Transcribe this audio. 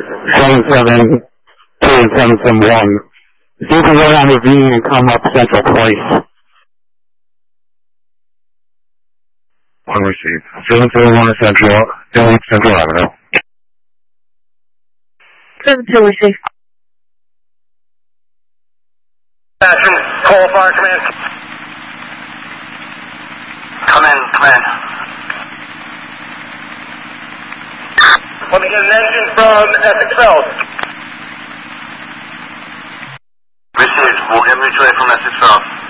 772 and 771. See if you can go down the ravine and come up Central Place. One receive. 771 Central Avenue. 72 receive. Action, call fire command. Come in. Let me get an engine from Essex Fells. Received. We'll get mutual aid from Essex Fells.